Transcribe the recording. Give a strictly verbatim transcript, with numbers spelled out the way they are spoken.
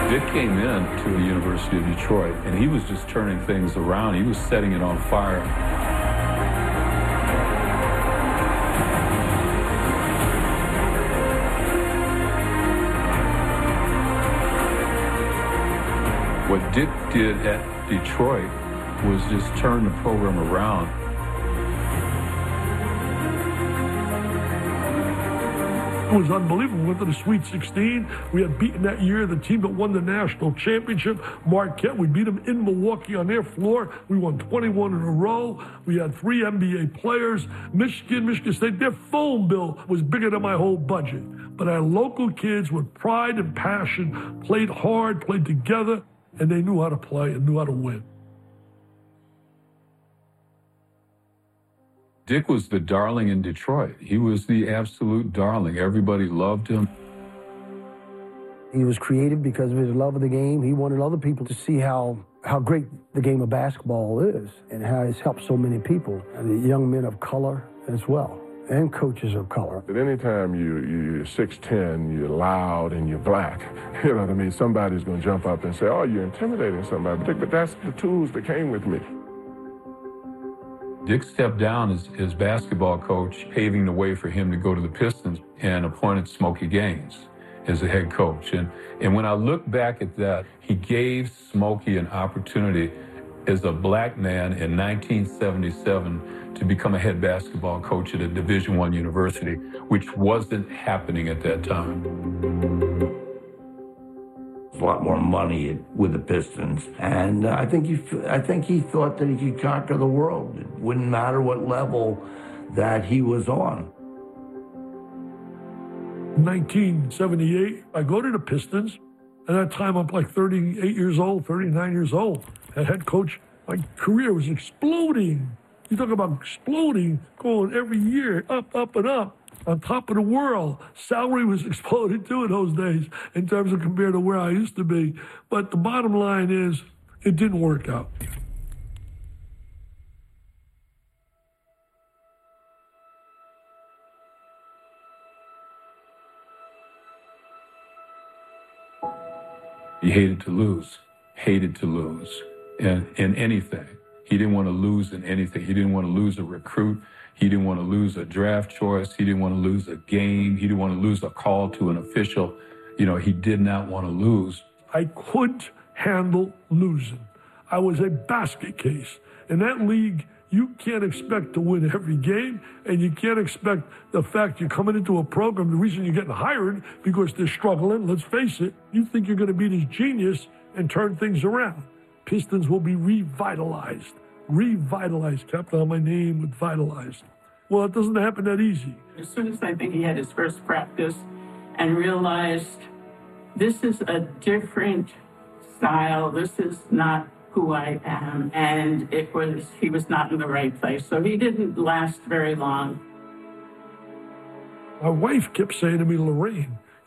Dick came in to the University of Detroit, and he was just turning things around. He was setting it on fire. What Dick did at Detroit was just turn the program around. It was unbelievable. We went to the Sweet sixteen. We had beaten that year the team that won the national championship, Marquette. We beat them in Milwaukee on their floor. We won twenty-one in a row. We had three N B A players. Michigan, Michigan State, their phone bill was bigger than my whole budget. But our local kids with pride and passion played hard, played together, and they knew how to play and knew how to win. Dick was the darling in Detroit. He was the absolute darling. Everybody loved him. He was creative because of his love of the game. He wanted other people to see how, how great the game of basketball is and how it's helped so many people, and the young men of color as well, and coaches of color. But anytime you, you're six ten, you're loud, and you're black, you know what I mean, somebody's going to jump up and say, oh, you're intimidating somebody. But that's the tools that came with me. Dick stepped down as, as basketball coach, paving the way for him to go to the Pistons, and appointed Smokey Gaines as the head coach. And, and when I look back at that, he gave Smokey an opportunity as a black man in nineteen seventy-seven to become a head basketball coach at a Division I university, which wasn't happening at that time. A lot more money with the Pistons, and uh, I think he, I think he thought that he could conquer the world. It wouldn't matter what level that he was on. nineteen seventy-eight, I go to the Pistons. At that time, I'm like thirty-eight years old, thirty-nine years old. As head coach, my career was exploding. You talk about exploding, going every year, up, up, and up. On top of the world. Salary was exploding too in those days in terms of compared to where I used to be. But the bottom line is, it didn't work out. He hated to lose, hated to lose in, in anything. He didn't want to lose in anything. He didn't want to lose a recruit. He didn't want to lose a draft choice. He didn't want to lose a game. He didn't want to lose a call to an official. You know, he did not want to lose. I couldn't handle losing. I was a basket case. In that league, you can't expect to win every game, and you can't expect the fact you're coming into a program, the reason you're getting hired, because they're struggling, let's face it, you think you're going to be this genius and turn things around. Pistons will be revitalized. Revitalized, kept on my name with vitalized. Well, it doesn't happen that easy. As soon as I think he had his first practice and realized this is a different style, this is not who I am, and it was he was not in the right place. So he didn't last very long. My wife kept saying to me, Lorraine,